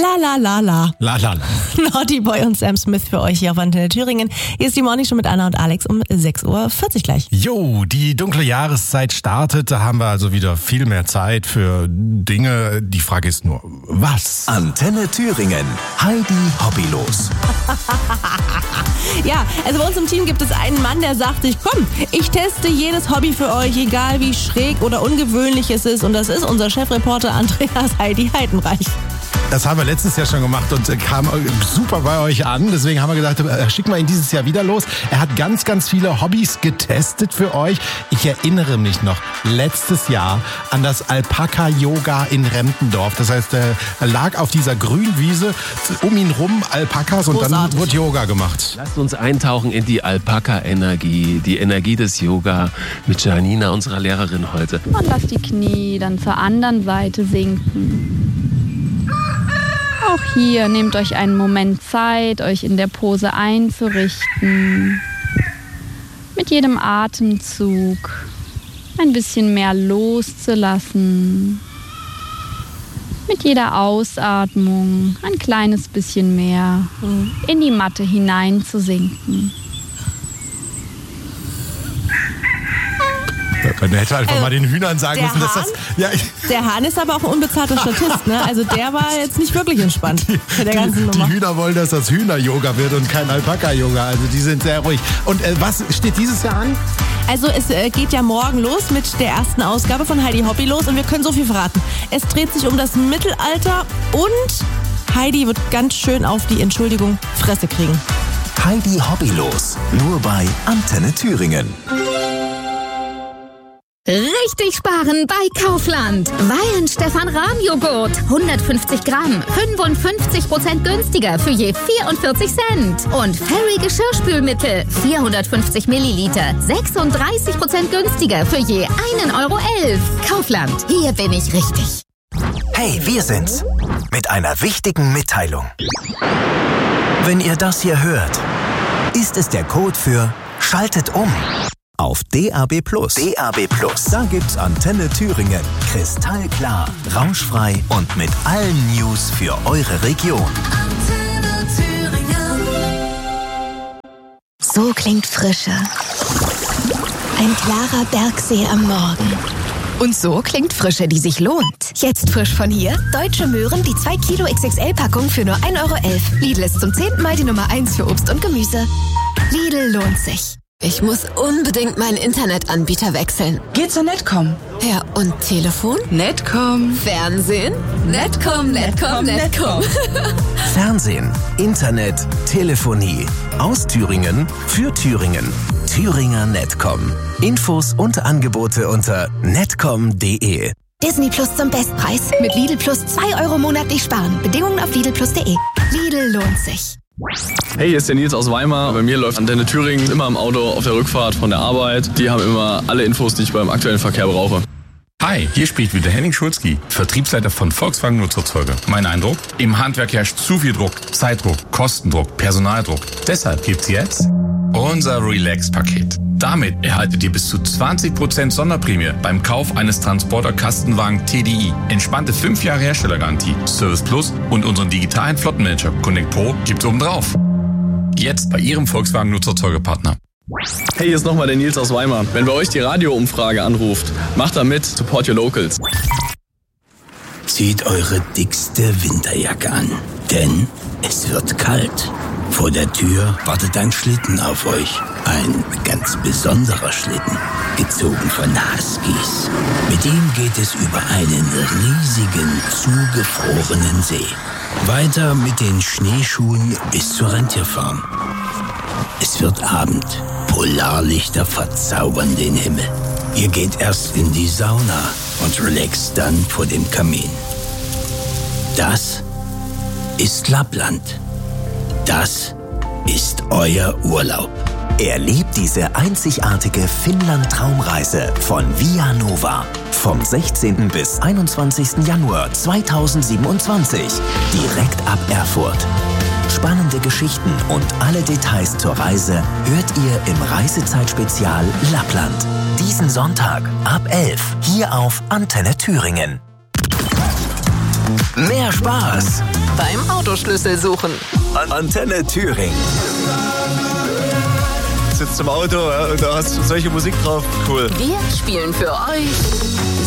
La la la la. La la la. Naughty Boy und Sam Smith für euch hier auf Antenne Thüringen. Hier ist die Morning Show mit Anna und Alex um 6.40 Uhr gleich. Jo, die dunkle Jahreszeit startet. Da haben wir also wieder viel mehr Zeit für Dinge. Die Frage ist nur, was? Antenne Thüringen. Heidi hobbylos. Ja, also bei uns im Team gibt es einen Mann, der sagt sich, komm, ich teste jedes Hobby für euch, egal wie schräg oder ungewöhnlich es ist. Und das ist unser Chefreporter Andreas Heidi Heidenreich. Das haben wir letztes Jahr schon gemacht und kam super bei euch an. Deswegen haben wir gesagt, schicken wir ihn dieses Jahr wieder los. Er hat ganz, ganz viele Hobbys getestet für euch. Ich erinnere mich noch letztes Jahr an das Alpaka-Yoga in Rempendorf. Das heißt, er lag auf dieser Grünwiese, um ihn rum Alpakas und dann wurde Yoga gemacht. Lasst uns eintauchen in die Alpaka-Energie, die Energie des Yoga mit Janina, unserer Lehrerin heute. Und lasst die Knie dann zur anderen Seite sinken. Auch hier nehmt euch einen Moment Zeit, euch in der Pose einzurichten. Mit jedem Atemzug ein bisschen mehr loszulassen. Mit jeder Ausatmung ein kleines bisschen mehr in die Matte hineinzusinken. Man hätte einfach mal den Hühnern sagen müssen, dass das... Ja, der Hahn ist aber auch ein unbezahlter Statist, ne? Also der war jetzt nicht wirklich entspannt bei der ganzen Nummer. Die Hühner wollen, dass das Hühner-Yoga wird und kein Alpaka-Yoga. Also die sind sehr ruhig. Und was steht dieses Jahr an? Also es geht ja morgen los mit der ersten Ausgabe von Heidi Hobby los und wir können so viel verraten. Es dreht sich um das Mittelalter und Heidi wird ganz schön auf die Entschuldigung Fresse kriegen. Heidi hobbylos. Nur bei Antenne Thüringen. Richtig sparen bei Kaufland. Weihenstephan-Rahmjoghurt. 150 Gramm. 55% günstiger für je 44 Cent. Und Fairy Geschirrspülmittel. 450 Milliliter. 36% günstiger für je 1,11 Euro. Kaufland. Hier bin ich richtig. Hey, wir sind's. Mit einer wichtigen Mitteilung. Wenn ihr das hier hört, ist es der Code für Schaltet um. Auf DAB+. DAB+. Da gibt's Antenne Thüringen. Kristallklar, rauschfrei und mit allen News für eure Region. Antenne Thüringen. So klingt Frische. Ein klarer Bergsee am Morgen. Und so klingt Frische, die sich lohnt. Jetzt frisch von hier. Deutsche Möhren, die 2 Kilo XXL-Packung für nur 1,11 Euro. Lidl ist zum 10. Mal die Nummer 1 für Obst und Gemüse. Lidl lohnt sich. Ich muss unbedingt meinen Internetanbieter wechseln. Geh zur Netcom. Ja, und Telefon? Netcom. Fernsehen? Netcom. Fernsehen, Internet, Telefonie. Aus Thüringen, für Thüringen. Thüringer Netcom. Infos und Angebote unter netcom.de. Disney Plus zum Bestpreis. Mit Lidl Plus 2 Euro monatlich sparen. Bedingungen auf lidlplus.de. Lidl lohnt sich. Hey, hier ist der Nils aus Weimar. Bei mir läuft Antenne Thüringen immer im Auto auf der Rückfahrt von der Arbeit. Die haben immer alle Infos, die ich beim aktuellen Verkehr brauche. Hi, hier spricht wieder Henning Schulzki, Vertriebsleiter von Volkswagen Nutzfahrzeuge. Mein Eindruck? Im Handwerk herrscht zu viel Druck, Zeitdruck, Kostendruck, Personaldruck. Deshalb gibt's jetzt unser Relax-Paket. Damit erhaltet ihr bis zu 20% Sonderprämie beim Kauf eines Transporter-Kastenwagen TDI. Entspannte 5 Jahre Herstellergarantie, Service Plus und unseren digitalen Flottenmanager Connect Pro gibt's obendrauf. Jetzt bei Ihrem Volkswagen Nutzfahrzeugepartner. Hey, hier ist nochmal der Nils aus Weimar. Wenn bei euch die Radioumfrage anruft, macht da mit, support your locals. Zieht eure dickste Winterjacke an, denn es wird kalt. Vor der Tür wartet ein Schlitten auf euch. Ein ganz besonderer Schlitten, gezogen von Huskies. Mit ihm geht es über einen riesigen, zugefrorenen See. Weiter mit den Schneeschuhen bis zur Rentierfarm. Es wird Abend. Polarlichter verzaubern den Himmel. Ihr geht erst in die Sauna und relaxt dann vor dem Kamin. Das ist Lappland. Das ist euer Urlaub. Erlebt diese einzigartige Finnland-Traumreise von Via Nova. Vom 16. bis 21. Januar 2027. Direkt ab Erfurt. Spannende Geschichten und alle Details zur Reise hört ihr im Reisezeitspezial Lappland. Diesen Sonntag ab 11 hier auf Antenne Thüringen. Mehr Spaß beim Autoschlüssel suchen. Antenne Thüringen. Sitzt im Auto, ja, und da hast du solche Musik drauf. Cool. Wir spielen für euch